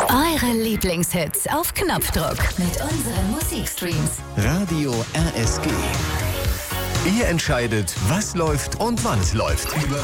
Eure Lieblingshits auf Knopfdruck mit unseren Musikstreams. Radio RSG. Ihr entscheidet, was läuft und wann es läuft.